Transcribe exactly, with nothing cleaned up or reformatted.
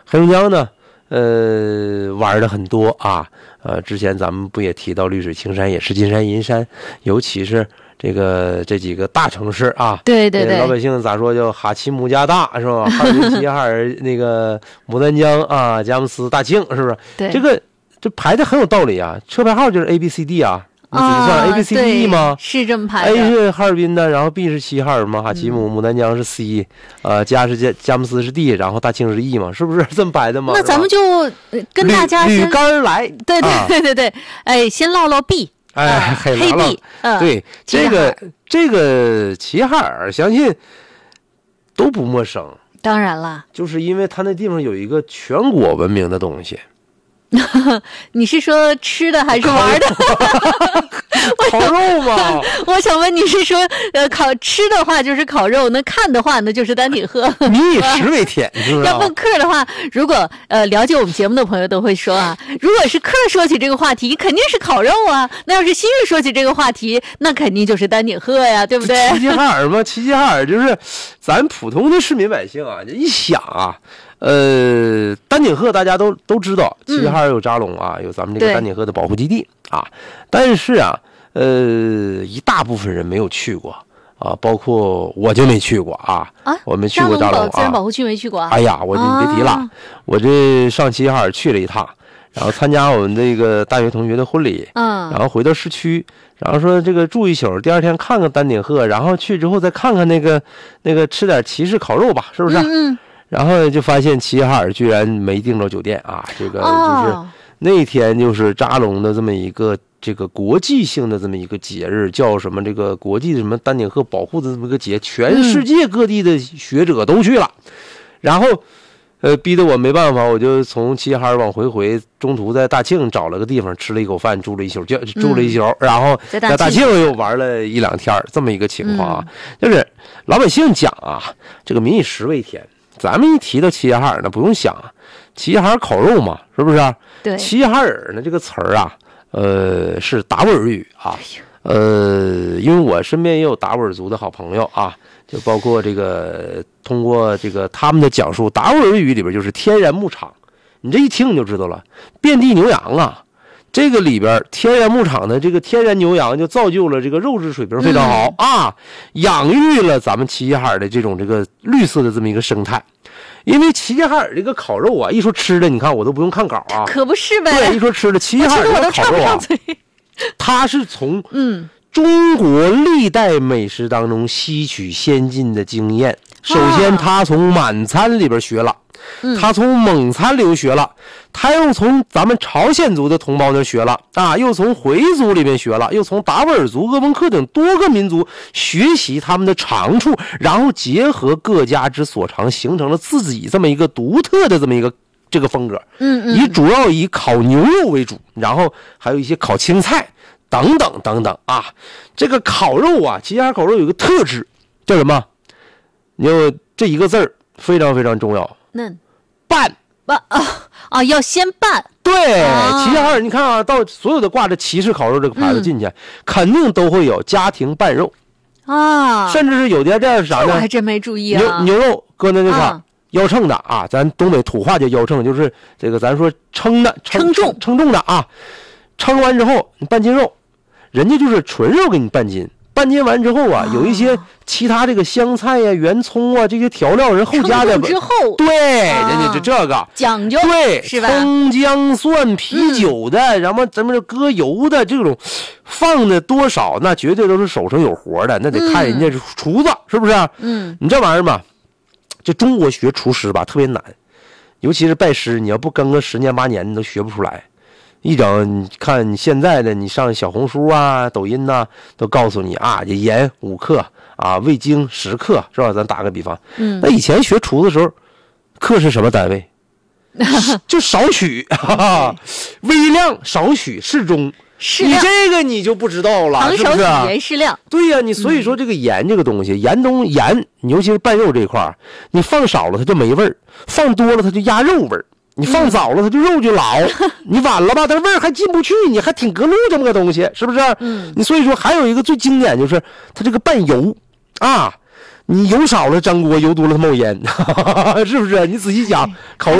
黑龙江呢，呃，玩的很多啊。呃，之前咱们不也提到绿水青山也是金山银山，尤其是这个这几个大城市啊， 对对对， 老百姓咋说叫哈齐姆加大是吧？哈尔滨、齐齐哈尔、那个牡丹江啊、佳木斯、大庆，是不是？ 对， 这个这排的很有道理啊，车牌号就是 A B C D 啊。你怎么算、 啊、 A B C D E 吗？ 是这么排的。 A 是哈尔滨的，然后 B 是齐齐哈尔嘛，哈齐姆、牡丹江是 C， 呃，佳是佳佳木斯是 D， 然后大庆是 E 嘛，是不是这么排的吗？ 那咱们就跟大家先捋杆来， 对对对对对，啊、哎，先唠唠 B， 哎， 呃、黑 B， 嗯，对，这个这个齐齐哈尔，相信都不陌生。 当然了， 就是因为它那地方有一个全国闻名的东西。 你是说吃的还是玩的？ 烤肉嘛。 我想问你是说，呃，烤吃的话就是烤肉，那看的话那就是丹顶鹤。 民以食为天，是不是？ 要问客的话，如果呃了解我们节目的朋友都会说啊，如果是客说起这个话题，肯定是烤肉啊。那要是新月说起这个话题，那肯定就是丹顶鹤呀，对不对？ 齐齐哈尔嘛，齐齐哈尔就是咱普通的市民百姓啊，一想啊。呃，丹顶鹤大家都都知道，齐齐哈尔有扎龙啊，嗯、有咱们这个丹顶鹤的保护基地啊。但是啊，呃，一大部分人没有去过啊，包括我就没去过啊。啊，我没去过扎龙啊。 自然保护区没去过啊。 哎呀，我就别提了，啊、我这上齐齐哈尔去了一趟，然后参加我们这个大学同学的婚礼，嗯，然后回到市区。然后说这个住一宿，第二天看看丹顶鹤，然后去之后再看看那个那个吃点齐式烤肉吧，是不是？嗯。然后就发现齐齐哈尔居然没订着酒店啊！这个就是那天就是扎龙的这么一个这个国际性的这么一个节日，叫什么这个国际的什么丹顶鹤保护的这么一个节，全世界各地的学者都去了。然后，呃，逼得我没办法，我就从齐齐哈尔往回回，中途在大庆找了个地方吃了一口饭，住了一宿，就住了一宿，然后在大庆又玩了一两天，这么一个情况啊。就是老百姓讲啊，这个民以食为天。咱们一提到齐齐哈尔呢，不用想啊，齐齐哈尔烤肉嘛，是不是？ 对。 齐齐哈尔呢这个词儿啊，呃，是达斡尔语啊，呃，因为我身边也有达斡尔族的好朋友啊，就包括这个通过这个他们的讲述，达斡尔语里边就是天然牧场，你这一听你就知道了，遍地牛羊啊。这个里边天然牧场的这个天然牛羊就造就了这个肉质水平非常好、嗯、啊，养育了咱们齐齐哈尔的这种这个绿色的这么一个生态。因为齐齐哈尔这个烤肉啊，一说吃的，你看我都不用看稿啊， 可不是呗？ 对，一说吃的，齐齐哈尔这个烤肉啊，它是从嗯中国历代美食当中吸取先进的经验。首先，他从满餐里边学了。他从蒙餐里学了，他又从咱们朝鲜族的同胞那学了啊，又从回族里面学了，又从达斡尔族、鄂温克等多个民族学习他们的长处，然后结合各家之所长，形成了自己这么一个独特的这么一个这个风格。嗯嗯，以主要以烤牛肉为主，然后还有一些烤青菜等等等等啊。这个烤肉啊，齐齐哈尔烤肉有一个特质叫什么？你有这一个字儿非常非常重要。 嫩拌拌啊啊，要先拌。 对，啊、齐齐哈尔，你看啊，到所有的挂着齐式烤肉这个牌子进去、嗯，肯定都会有家庭拌肉啊， 甚至是有的店是啥呢？ 我还真没注意啊。 牛牛肉搁在那块、啊、腰秤的啊，咱东北土话叫腰秤，就是这个咱说称的称重称重的啊，称完之后你半斤肉，人家就是纯肉给你半斤。半斤完之后啊，有一些其他这个香菜呀、啊、圆葱啊这些调料人后加的。 之后， 对，啊、人家就这个讲究， 对， 是吧？ 葱姜蒜啤酒的，嗯、然后咱们这搁油的这种，放的多少那绝对都是手上有活的，那得看人家厨子、嗯、是不是？嗯，你这玩意儿嘛，这中国学厨师吧特别难，尤其是拜师，你要不跟个十年八年，你都学不出来。一整，你看你现在的，你上小红书啊、抖音呐、啊，都告诉你啊，盐五克啊，味精十克，是吧？咱打个比方，嗯，那以前学厨的时候，克是什么单位？就少许，哈哈，微量少许适中。你这个你就不知道了，是不是？ 盐适量。 对呀、啊，你所以说这个盐这个东西，嗯、盐中盐，尤其是拌肉这一块，你放少了它就没味儿，放多了它就压肉味儿。你放早了它就肉就老，嗯、你晚了吧它味儿还进不去，你还挺隔路这么个东西，是不是？嗯，你所以说还有一个最经典就是它这个拌油啊，你油少了粘锅，油多了它冒烟，是不是？你仔细讲，烤肉